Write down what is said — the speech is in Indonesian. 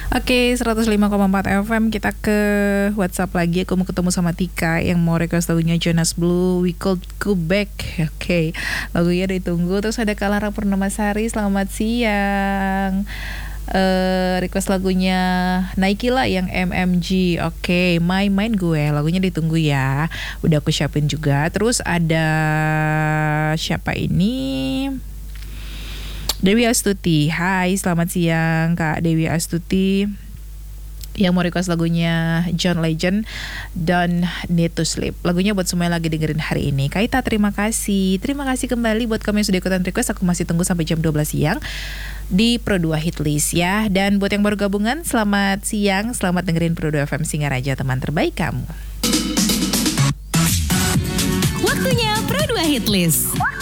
Oke, 105,4 FM. Kita ke WhatsApp lagi. Aku mau ketemu sama Tika yang mau request lagunya Jonas Blue, We Could Go Back. Oke, lagunya ditunggu. Terus ada Kalara Purnamasari, selamat siang. Request lagunya Nike lah yang MMG. Oke, main gue. Lagunya ditunggu ya. Udah aku siapin juga. Terus ada siapa ini? Dewi Astuti. Hai, selamat siang Kak Dewi Astuti. Yang mau request lagunya John Legend, Don't Need to Sleep. Lagunya buat semua yang lagi dengerin hari ini. Kaita, terima kasih. Terima kasih kembali buat kamu yang sudah ikutan request. Aku masih tunggu sampai jam 12 siang di Pro 2 Hitlist ya. Dan buat yang baru gabungan, selamat siang. Selamat dengerin Pro 2 FM Singaraja, teman terbaik kamu. Waktunya Pro 2 Hitlist.